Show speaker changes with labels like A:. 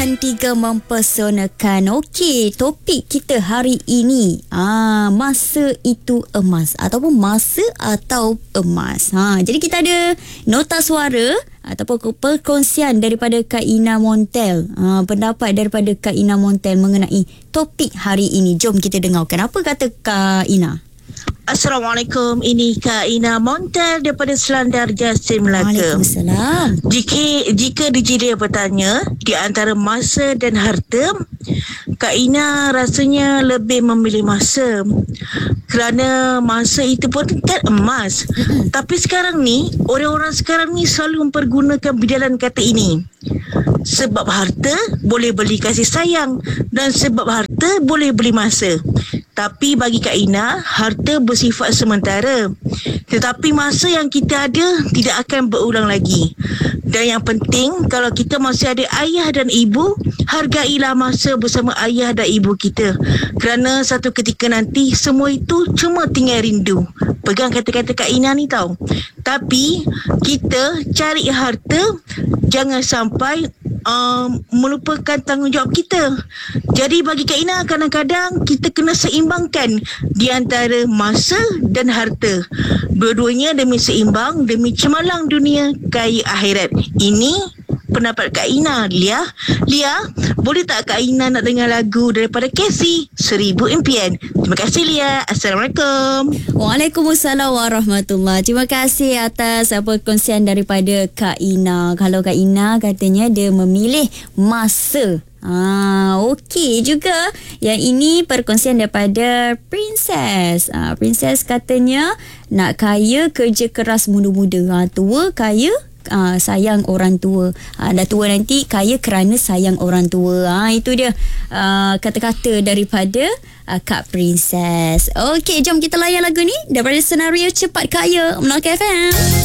A: 3 mempersonakan. Okey, topik kita hari ini, masa itu emas ataupun masa atau emas. Jadi kita ada nota suara ataupun perkongsian daripada Kak Ina Montel. Pendapat daripada Kak Ina Montel mengenai topik hari ini. Jom kita dengarkan apa kata Kak Ina.
B: Assalamualaikum, ini Kak Ina Montel daripada Selandar Jasin Melaka.
A: Waalaikumsalam.
B: Jika DJ bertanya di antara masa dan harta, Kak Ina rasanya lebih memilih masa. Kerana masa itu pun kan emas. Tapi sekarang ni, orang-orang sekarang ni selalu mempergunakan bidalan kata ini. Sebab harta boleh beli kasih sayang, dan sebab harta boleh beli masa. Tapi bagi Kak Ina, harta bersifat sementara. Tetapi masa yang kita ada tidak akan berulang lagi. Dan yang penting, kalau kita masih ada ayah dan ibu, hargailah masa bersama ayah dan ibu kita. Kerana satu ketika nanti, semua itu cuma tinggal rindu. Pegang kata-kata Kak Ina ni tau. Tapi, kita cari harta, jangan sampai melupakan tanggungjawab kita. Jadi bagi Kak Ina, kadang-kadang kita kena seimbangkan di antara masa dan harta. Dua-duanya demi seimbang, demi cemerlang dunia, kaya akhirat. Ini pendapat Kak Ina. Lia, boleh tak Kak Ina nak dengar lagu daripada Casey, 1000 Impian? Terima kasih Lia. Assalamualaikum.
A: Waalaikumsalam warahmatullahi. Terima kasih atas perkongsian daripada Kak Ina. Kalau Kak Ina katanya dia memilih masa. Okey juga. Yang ini perkongsian daripada Princess. Princess katanya nak kaya kerja keras muda-muda. Tua kaya sayang orang tua. Dah tua nanti kaya kerana sayang orang tua. Itu dia kata-kata daripada Kak Princess. Okey, jom kita layan lagu ni daripada Senario Cepat Kaya Melaka FM.